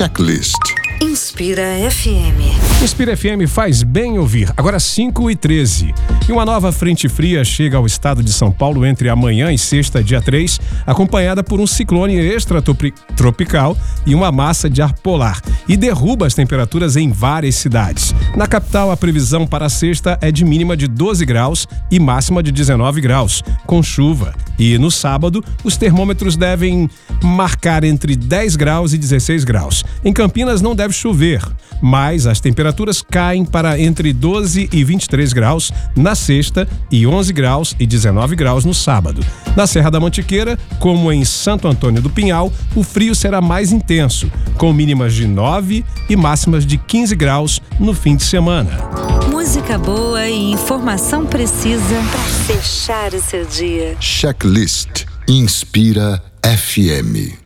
Checklist. Inspira FM. Inspira FM faz bem ouvir. Agora 5h13. E uma nova frente fria chega ao estado de São Paulo entre amanhã e sexta, dia 3, acompanhada por um ciclone extratropical e uma massa de ar polar. E derruba as temperaturas em várias cidades. Na capital, a previsão para a sexta é de mínima de 12 graus e máxima de 19 graus, com chuva. E no sábado, os termômetros devem marcar entre 10 graus e 16 graus. Em Campinas não deve chover, mas as temperaturas caem para entre 12 e 23 graus na sexta e 11 graus e 19 graus no sábado. Na Serra da Mantiqueira, como em Santo Antônio do Pinhal, o frio será mais intenso, com mínimas de 9 e máximas de 15 graus no fim de semana. Música boa e informação precisa para fechar o seu dia. Checklist. Inspira FM.